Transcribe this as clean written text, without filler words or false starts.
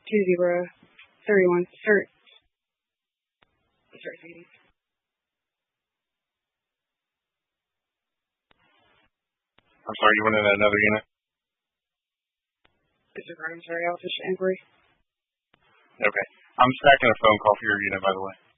2031. Start feeding. I'm sorry, you wanted another unit? Disregard, I'm sorry, officer inquiry. Okay. I'm stacking a phone call for your unit, by the way.